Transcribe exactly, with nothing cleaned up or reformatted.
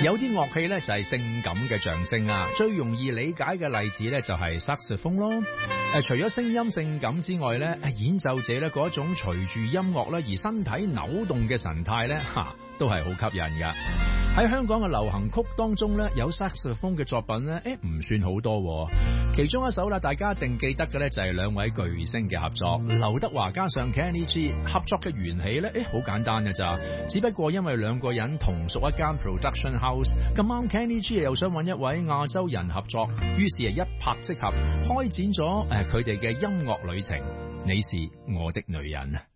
有啲樂器咧就係性感嘅象徵啊，最容易理解嘅例子咧就係薩克斯風咯。誒，除咗聲音性感之外咧，演奏者咧嗰一種隨住音樂咧而身體扭動嘅神態咧，吓都係好吸引噶。喺香港嘅流行曲當中咧，有薩克斯風嘅作品咧，誒唔算好多。其中一首啦，大家一定記得嘅咧就係兩位巨星嘅合作，劉德華加上 Kenny G 合作嘅緣起咧，誒好簡單嘅咋，只不過因為兩個人同屬一間 production house，咁啱 Kenny G 又想揾一位亞洲人合作，於是係一拍即合，開展咗誒佢哋嘅音樂旅程。你是我的女人。